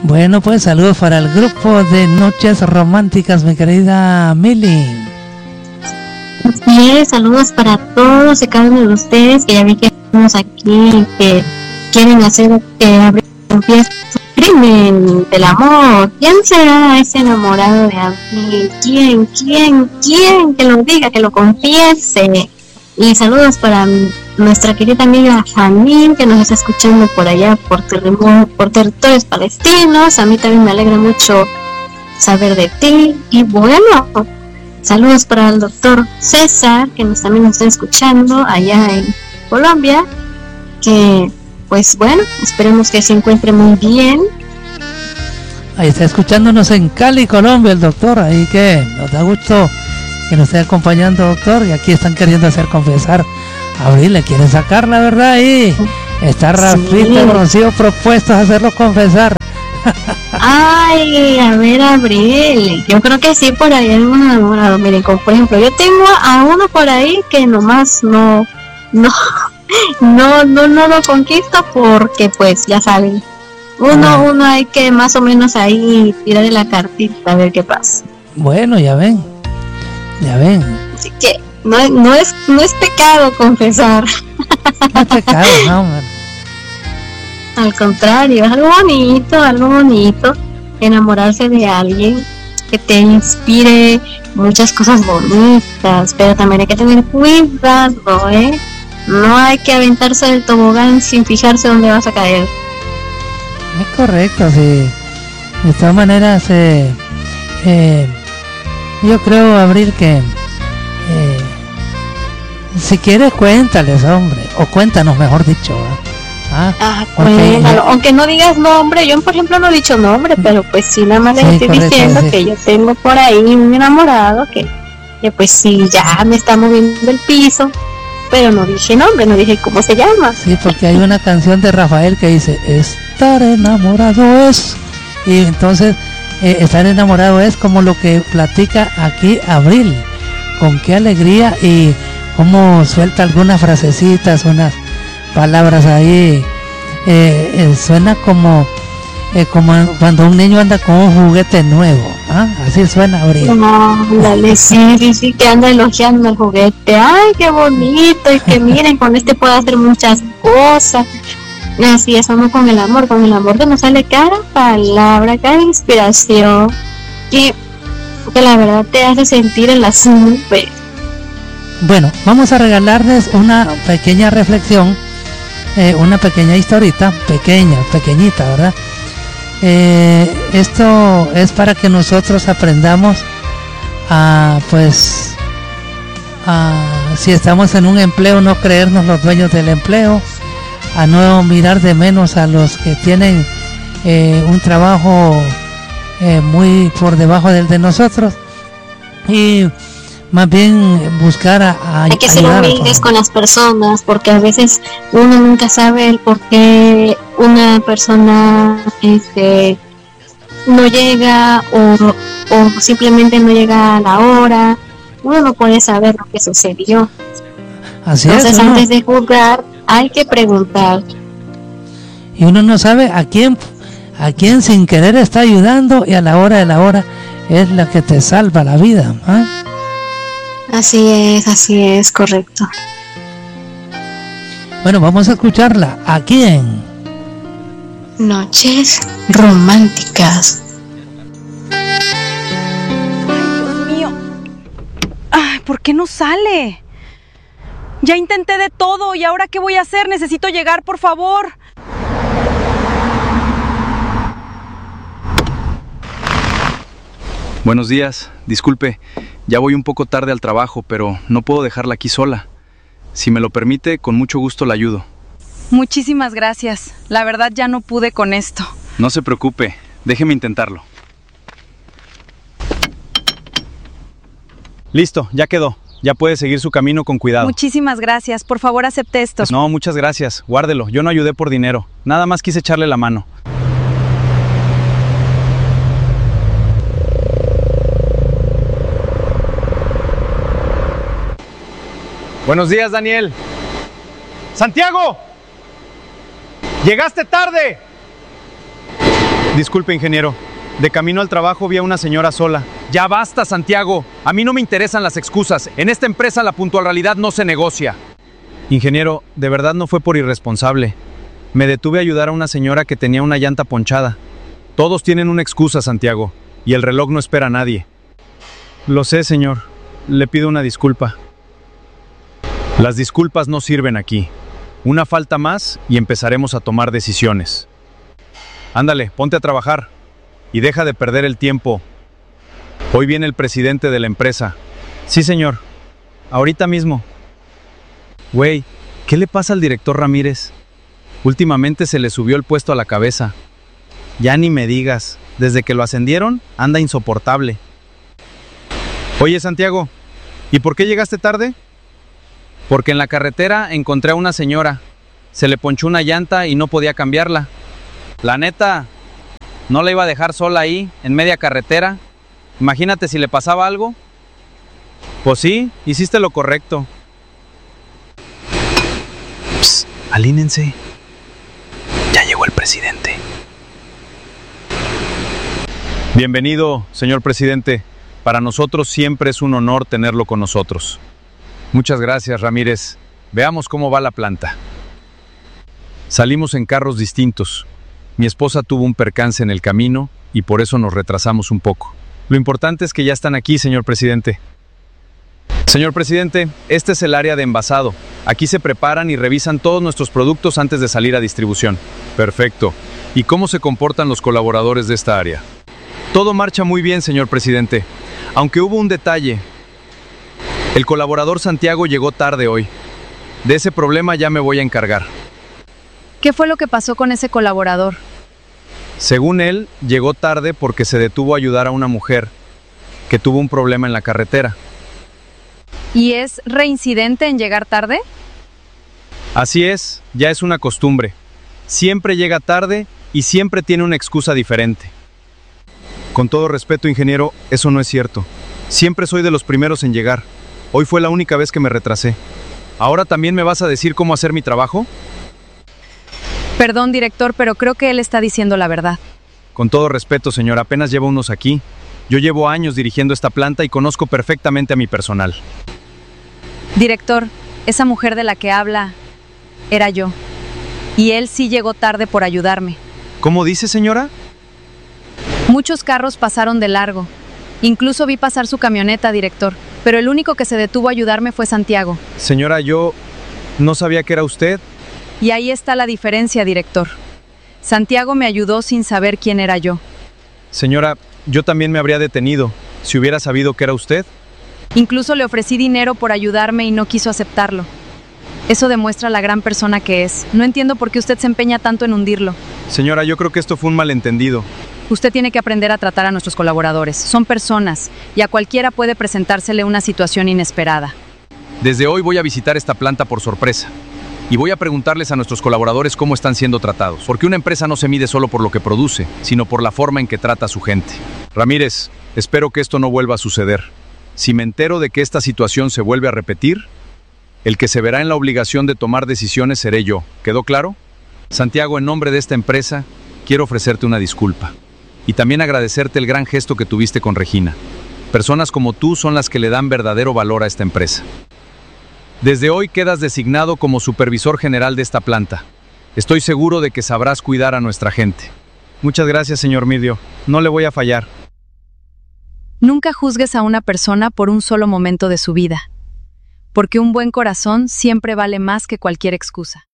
Bueno, pues saludos para el grupo de Noches Románticas, mi querida Mili. Así es, saludos para todos y cada uno de ustedes, que ya vi que estamos aquí, que quieren hacer abrir un fiesta crimen del amor. ¿Quién será ese enamorado de Abril? ¿Quién? Que lo diga, que lo confiese. Y saludos para nuestra querida amiga Janine, que nos está escuchando por allá, por territorios palestinos. A mí también me alegra mucho saber de ti. Y bueno, saludos para el doctor César, que también nos está escuchando allá en Colombia. Que, pues bueno, esperemos que se encuentre muy bien. Ahí está escuchándonos en Cali, Colombia, el doctor. Ahí que nos da gusto que nos esté acompañando, doctor. Y aquí están queriendo hacer confesar a Abril, le quieren sacar la verdad ahí. Está Rafita y Rocío propuestos a hacerlo confesar. Ay, a ver, Abril, yo creo que sí, por ahí hay un enamorado. Miren, como por ejemplo, yo tengo a uno por ahí que nomás no lo conquisto, porque pues ya saben, uno hay que más o menos ahí tirarle la cartita a ver qué pasa. Bueno, ya ven. Así que no es pecado confesar. No es pecado, no, man. Al contrario, es algo bonito, enamorarse de alguien que te inspire muchas cosas bonitas, pero también hay que tener cuidado, no hay que aventarse del tobogán sin fijarse dónde vas a caer. Es correcto, sí. De todas maneras, yo creo, Abril, que si quieres cuéntales, hombre, o cuéntanos, mejor dicho, cuéntalo, aunque no digas nombre. Yo por ejemplo no he dicho nombre, pero pues sí, nada más les estoy diciendo que yo tengo por ahí un enamorado que pues sí, ya me está moviendo el piso, pero no dije nombre, no dije cómo se llama. Sí, porque hay una canción de Rafael que dice, estar enamorado es, y entonces estar enamorado es como lo que platica aquí Abril, con qué alegría y cómo suelta algunas frasecitas, unas palabras ahí, suena como cuando un niño anda con un juguete nuevo, así suena Abril. Dale, sí, que anda elogiando el juguete. Ay, qué bonito, y que miren, con este puedo hacer muchas cosas. Así es, vamos con el amor que nos sale cada palabra, cada inspiración, que la verdad te hace sentir en las nubes. Bueno, vamos a regalarles una pequeña reflexión, una pequeña historita, pequeñita, ¿verdad? Esto es para que nosotros aprendamos si estamos en un empleo, no creernos los dueños del empleo, a no mirar de menos a los que tienen un trabajo muy por debajo del de nosotros, y más bien buscar hay que ser humildes con las personas, porque a veces uno nunca sabe el por qué una persona no llega o simplemente no llega a la hora. Uno no puede saber lo que sucedió. Entonces antes de juzgar hay que preguntar. Y uno no sabe a quién sin querer está ayudando, y a la hora de la hora es la que te salva la vida, Así es, correcto. Bueno, vamos a escucharla aquí en Noches Románticas. Ay, Dios mío. Ay, ¿por qué no sale? Ya intenté de todo, ¿y ahora qué voy a hacer? Necesito llegar, por favor. Buenos días, disculpe, ya voy un poco tarde al trabajo, pero no puedo dejarla aquí sola. Si me lo permite, con mucho gusto la ayudo. Muchísimas gracias, la verdad ya no pude con esto. No se preocupe, déjeme intentarlo. Listo, ya quedó. Ya puede seguir su camino con cuidado. Muchísimas gracias, por favor acepte esto. No, muchas gracias, guárdelo, yo no ayudé por dinero, nada más quise echarle la mano. Buenos días, Daniel. ¡Santiago! ¡Llegaste tarde! Disculpe, ingeniero. De camino al trabajo vi a una señora sola. Ya basta, Santiago. A mí no me interesan las excusas. En esta empresa la puntualidad no se negocia. Ingeniero, de verdad no fue por irresponsable. Me detuve a ayudar a una señora que tenía una llanta ponchada. Todos tienen una excusa, Santiago, y el reloj no espera a nadie. Lo sé, señor. Le pido una disculpa. Las disculpas no sirven aquí. Una falta más y empezaremos a tomar decisiones. Ándale, ponte a trabajar. Y deja de perder el tiempo. Hoy viene el presidente de la empresa. Sí, señor. Ahorita mismo. Güey, ¿qué le pasa al director Ramírez? Últimamente se le subió el puesto a la cabeza. Ya ni me digas. Desde que lo ascendieron, anda insoportable. Oye, Santiago, ¿y por qué llegaste tarde? Porque en la carretera encontré a una señora. Se le ponchó una llanta y no podía cambiarla. La neta, no la iba a dejar sola ahí, en media carretera. Imagínate si le pasaba algo. Pues sí, hiciste lo correcto. Psst, alínense. Ya llegó el presidente. Bienvenido, señor presidente. Para nosotros siempre es un honor tenerlo con nosotros. Muchas gracias, Ramírez. Veamos cómo va la planta. Salimos en carros distintos. Mi esposa tuvo un percance en el camino y por eso nos retrasamos un poco. Lo importante es que ya están aquí, señor presidente. Señor presidente, este es el área de envasado. Aquí se preparan y revisan todos nuestros productos antes de salir a distribución. Perfecto. ¿Y cómo se comportan los colaboradores de esta área? Todo marcha muy bien, señor presidente. Aunque hubo un detalle. El colaborador Santiago llegó tarde hoy. De ese problema ya me voy a encargar. ¿Qué fue lo que pasó con ese colaborador? Según él, llegó tarde porque se detuvo a ayudar a una mujer que tuvo un problema en la carretera. ¿Y es reincidente en llegar tarde? Así es, ya es una costumbre. Siempre llega tarde y siempre tiene una excusa diferente. Con todo respeto, ingeniero, eso no es cierto. Siempre soy de los primeros en llegar. Hoy fue la única vez que me retrasé. ¿Ahora también me vas a decir cómo hacer mi trabajo? Perdón, director, pero creo que él está diciendo la verdad. Con todo respeto, señor, apenas llevo unos aquí. Yo llevo años dirigiendo esta planta y conozco perfectamente a mi personal. Director, esa mujer de la que habla era yo. Y él sí llegó tarde por ayudarme. ¿Cómo dice, señora? Muchos carros pasaron de largo. Incluso vi pasar su camioneta, director. Pero el único que se detuvo a ayudarme fue Santiago. Señora, yo no sabía que era usted. Y ahí está la diferencia, director. Santiago me ayudó sin saber quién era yo. Señora, yo también me habría detenido si hubiera sabido que era usted. Incluso le ofrecí dinero por ayudarme y no quiso aceptarlo. Eso demuestra la gran persona que es. No entiendo por qué usted se empeña tanto en hundirlo. Señora, yo creo que esto fue un malentendido. Usted tiene que aprender a tratar a nuestros colaboradores. Son personas y a cualquiera puede presentársele una situación inesperada. Desde hoy voy a visitar esta planta por sorpresa. Y voy a preguntarles a nuestros colaboradores cómo están siendo tratados. Porque una empresa no se mide solo por lo que produce, sino por la forma en que trata a su gente. Ramírez, espero que esto no vuelva a suceder. Si me entero de que esta situación se vuelve a repetir, el que se verá en la obligación de tomar decisiones seré yo. ¿Quedó claro? Santiago, en nombre de esta empresa, quiero ofrecerte una disculpa. Y también agradecerte el gran gesto que tuviste con Regina. Personas como tú son las que le dan verdadero valor a esta empresa. Desde hoy quedas designado como supervisor general de esta planta. Estoy seguro de que sabrás cuidar a nuestra gente. Muchas gracias, señor Midio. No le voy a fallar. Nunca juzgues a una persona por un solo momento de su vida, porque un buen corazón siempre vale más que cualquier excusa.